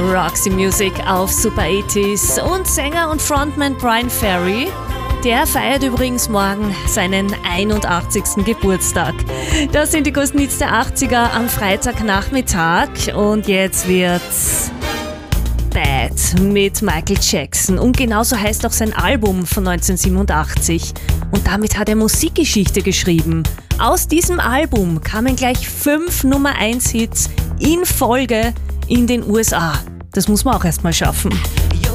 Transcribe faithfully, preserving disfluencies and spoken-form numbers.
Roxy Music auf Super achtziger und Sänger und Frontman Bryan Ferry, der feiert übrigens morgen seinen einundachtzigsten Geburtstag. Das sind die größten Hits der achtziger am Freitagnachmittag und jetzt wird's Bad mit Michael Jackson und genauso heißt auch sein Album von neunzehnhundertsiebenundachtzig und damit hat er Musikgeschichte geschrieben. Aus diesem Album kamen gleich fünf Nummer eins Hits in Folge in den U S A. Das muss man auch erstmal schaffen.